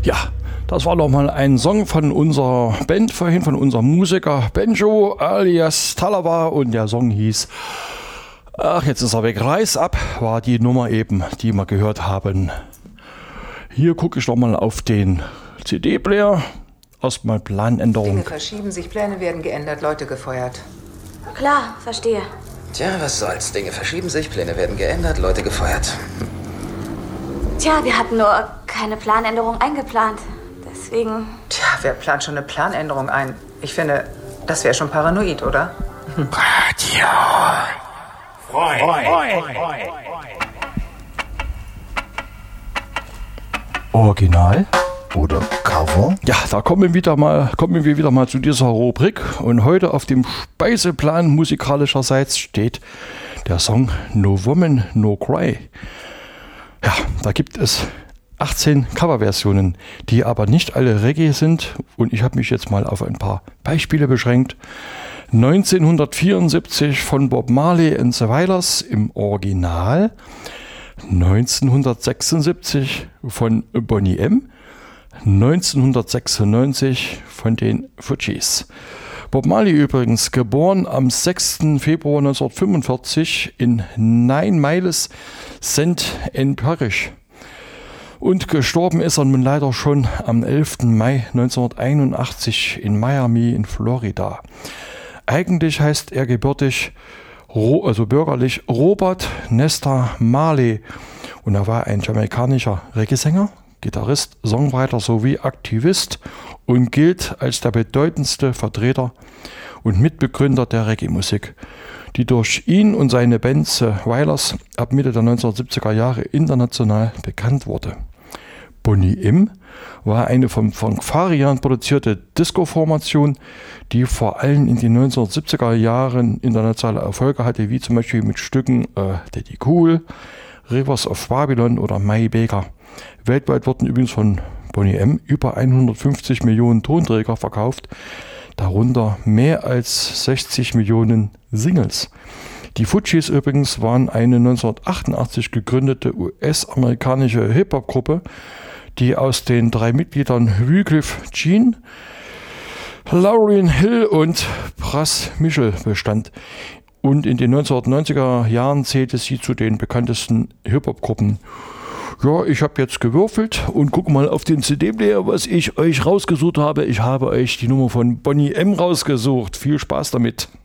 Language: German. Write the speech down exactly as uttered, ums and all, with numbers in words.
Ja, das war nochmal ein Song von unserer Band vorhin, von unserem Musiker Benjo alias Talava, und der Song hieß, ach, jetzt ist er weg, Reiß ab, war die Nummer eben, die wir gehört haben. Hier gucke ich nochmal auf den C D-Player. Erstmal Planänderung. Dinge verschieben sich, Pläne werden geändert, Leute gefeuert. Klar, verstehe. Tja, was soll's. Dinge verschieben sich, Pläne werden geändert, Leute gefeuert. Tja, wir hatten nur keine Planänderung eingeplant. Deswegen... Tja, wer plant schon eine Planänderung ein? Ich finde, das wäre schon paranoid, oder? Radio. Freund. Original oder Cover? Ja, da kommen wir wieder mal, kommen wir wieder mal zu dieser Rubrik. Und heute auf dem Speiseplan musikalischerseits steht der Song No Woman, No Cry. Ja, da gibt es achtzehn Coverversionen, die aber nicht alle Reggae sind. Und ich habe mich jetzt mal auf ein paar Beispiele beschränkt. neunzehnhundertvierundsiebzig von Bob Marley and the Wailers im Original. neunzehnhundertsechsundsiebzig von Boney M. neunzehnhundertsechsundneunzig von den Fugees. Bob Marley übrigens, geboren am sechsten Februar neunzehnhundertfünfundvierzig in Nine Miles, Saint Ann Parish. Und gestorben ist er nun leider schon am elften Mai neunzehnhunderteinundachtzig in Miami in Florida. Eigentlich heißt er gebürtig, also bürgerlich, Robert Nesta Marley. Und er war ein jamaikanischer Reggae-Sänger, Gitarrist, Songwriter sowie Aktivist und gilt als der bedeutendste Vertreter und Mitbegründer der Reggae-Musik, die durch ihn und seine Band The Wailers ab Mitte der neunzehnhundertsiebziger Jahre international bekannt wurde. Boney M. war eine vom Frank Farian produzierte Disco-Formation, die vor allem in den neunzehnhundertsiebziger Jahren internationale Erfolge hatte, wie zum Beispiel mit Stücken äh, Daddy Cool, Rivers of Babylon oder May Baker. Weltweit wurden übrigens von Boney M. über hundertfünfzig Millionen Tonträger verkauft, darunter mehr als sechzig Millionen Singles. Die Fugees übrigens waren eine neunzehnhundertachtundachtzig gegründete U S-amerikanische Hip-Hop-Gruppe, die aus den drei Mitgliedern Wyclef Jean, Lauryn Hill und Pras Michel bestand. Und in den neunzehnhundertneunziger Jahren zählte sie zu den bekanntesten Hip-Hop-Gruppen. Ja, ich habe jetzt gewürfelt und gucke mal auf den C D-Player, was ich euch rausgesucht habe. Ich habe euch die Nummer von Boney M. rausgesucht. Viel Spaß damit.